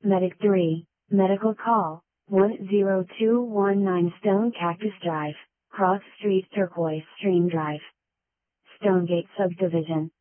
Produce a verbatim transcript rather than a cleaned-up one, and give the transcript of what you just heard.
Medic three, Medical Call, one zero two one nine Stone Cactus Drive, Cross Street Turquoise Stream Drive. Stonegate Subdivision.